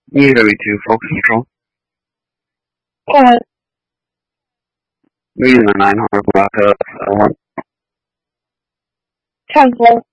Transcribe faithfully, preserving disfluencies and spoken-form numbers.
Unit to focus control. Quiet. Reason nine hundred block up. Uh, Ten close.